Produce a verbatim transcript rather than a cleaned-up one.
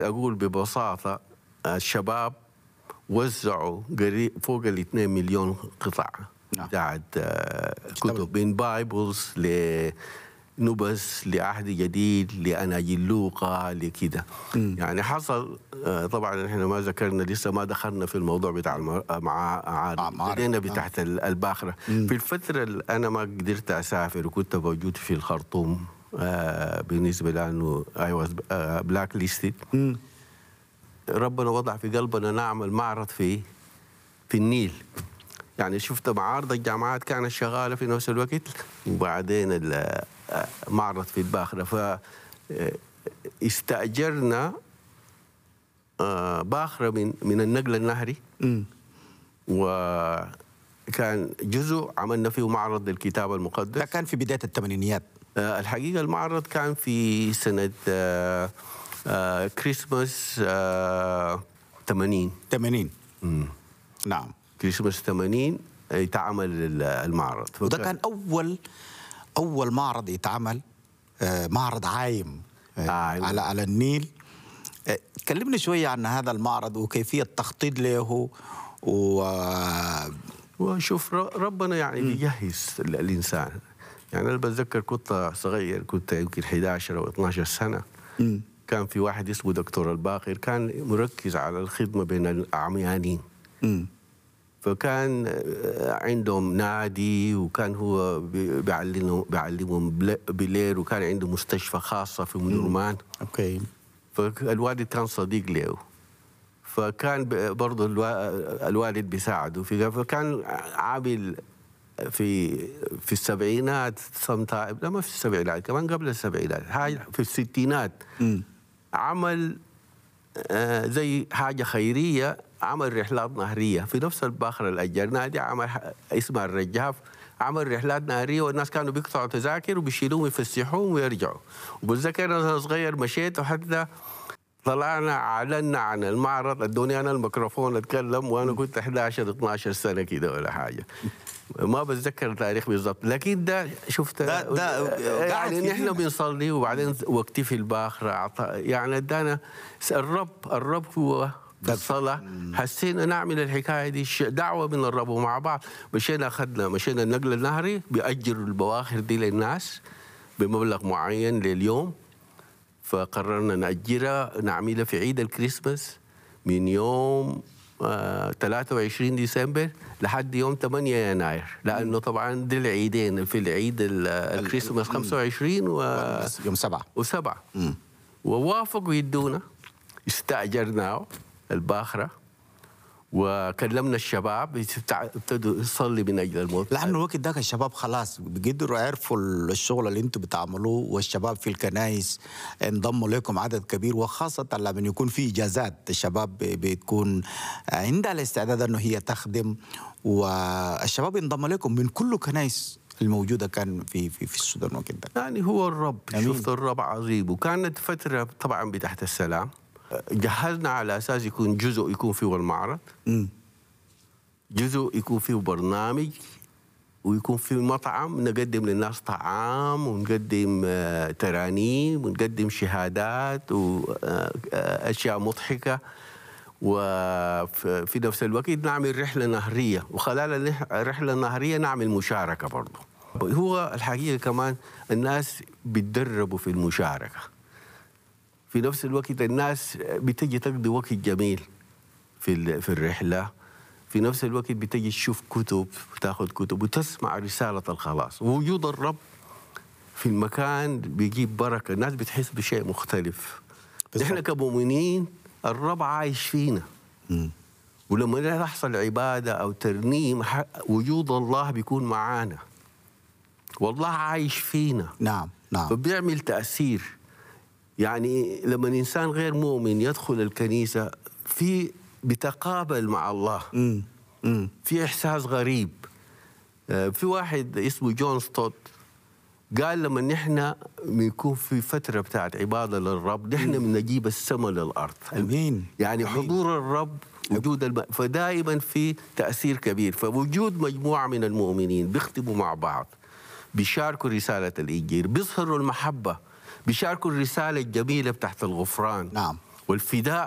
أقول ببساطة الشباب وزعوا قريب فوق ال اثنين مليون قطعة نعم. بتاعت آه، كتب من بايبلز لنبس لعهد جديد لأناجيل لوقا لكده. يعني حصل آه، طبعا احنا ما ذكرنا لسه ما دخلنا في الموضوع بتاع المع- مع معارض. بدينا بتاعت ال- الباخرة. في الفترة اللي أنا ما قدرت أسافر وكنت موجود في الخرطوم آه، بالنسبة لأنه I was black listed. ربنا وضع في قلبنا نعمل معرض في في النيل. يعني شفت معارض الجامعات كانت شغالة في نفس الوقت، وبعدين المعرض في الباخرة، فاستأجرنا باخرة من من النقل النهري، وكان جزء عملنا فيه معرض للكتاب المقدس. ده كان في بداية الثمانينيات. آه، الحقيقة المعرض كان في سنة آه، آه، كريسماس آه، ثمانين. ثمانين. نعم. كريسماس ثمانين يتعمل المعرض. وده كان أول أول معرض يتعمل، آه، معرض عايم آه، عايم. على على النيل. آه، كلمني شوية عن هذا المعرض وكيفية التخطيط له. و وشوف ر- ربنا يعني بيجهز ال- الإنسان. يعني أنا بتذكر كنت صغير، كنت يمكن أحد عشر أو اثني عشر سنة. مم. كان في واحد اسمه دكتور الباقر، كان مركز على الخدمة بين العميانين. مم. فكان آه، عندهم نادي، وكان هو بي- بيعلمهم بيعلمهم بل- بالليل، وكان عنده مستشفى خاصة في منورمان. اوكي. فالوالد كان صديق له، فكان ب- برضه الوا- الوالد بيساعده في، فكان عامل في في السبعينات sometime- لا ما في السبعينات، كمان قبل السبعينات، هاي في الستينات. مم. عمل آه، زي حاجة خيرية، عمل رحلات نهرية في نفس الباخرة اللي أجرناها دي، عمل ح- اسمها الرجاف. عمل رحلات نهرية، والناس كانوا بيقطعوا تذاكر وبيشيلوهم يفسحوهم ويرجعوا. وبتذكر أنا صغير مشيت، وحتى طلعنا أعلنا عن المعرض، ادوني أنا الميكروفون أتكلم، وأنا كنت احد عشر اثني عشر سنة كده ولا حاجة. ما بتذكر التاريخ بالضبط، لكن ده شفت ده- ده قاعد يعني في نحن ذهنك. بنصلي، وبعدين وقتي في الباخرة أعط- يعني ادانا الرب الرب هو بالصلاة. حسينا نعمل الحكاية دي، ش- دعوة من الرب، ومع بعض مشينا أخذنا مشينا النقل النهري بيأجروا البواخر دي للناس بمبلغ معين لليوم. فقررنا نأجرها نعملها في عيد الكريسماس من يوم آه ثلاثة وعشرين ديسمبر لحد يوم ثمانية يناير، لأنه طبعا دي العيدين، في العيد ال- الكريسماس خمسة وعشرين و... يوم سبعة. وسبعة. ووافقوا يدونا، استأجرناه الباخرة، وكلمنا الشباب يستع- ابتدوا يصلي من أجل الموت. لأنه الوقت ذاك الشباب خلاص بيقدروا يعرفوا الشغل اللي انتم بتعملوه، والشباب في الكنائس انضموا لكم عدد كبير، وخاصة لما يكون في إجازات الشباب بتكون عندها الاستعداد أنه هي تخدم، والشباب انضم لكم من كل كنائس الموجودة كان في في في السودان وقت ذاك. يعني هو الرب، أمين. شفت الرب عظيم. وكانت فترة طبعا بتحت السلام، جهزنا على أساس يكون جزء يكون فيه المعرض، مم. جزء يكون فيه برنامج، ويكون فيه مطعم نقدم للناس طعام، ونقدم آه، ترانيم، ونقدم شهادات وأشياء مضحكة، وفي نفس الوقت نعمل رحلة نهرية، وخلال الرح- الرحلة النهرية نعمل مشاركة برضه. هو الحقيقة كمان الناس بيتدربوا في المشاركة، في نفس الوقت الناس بتجي تقضي وقت جميل في ال- في الرحلة، في نفس الوقت بتجي تشوف كتب، وتاخذ كتب وتسمع رسالة الخلاص. ووجود الرب في المكان بيجيب بركة، الناس بتحس بشيء مختلف. بالضبط. نحن كمؤمنين الرب عايش فينا، ولما نحصل عبادة أو ترنيم ح- وجود الله بيكون معانا، والله عايش فينا، نعم نعم. فبيعمل تأثير. يعني لما الإنسان غير مؤمن يدخل الكنيسة، في بتقابل مع الله، مم. مم. في إحساس غريب. آه، في واحد اسمه جون ستوت قال لما نحن بنكون في فترة بتاعت عبادة للرب، نحن بنجيب السماء للأرض. أمين. يعني أمين. حضور الرب، وجود الم... فدائما في تأثير كبير. فوجود مجموعة من المؤمنين بيخدموا مع بعض، بيشاركوا رسالة الإنجيل، بيظهروا المحبة، بيشاركوا الرسالة الجميلة بتاعت الغفران. نعم. والفداء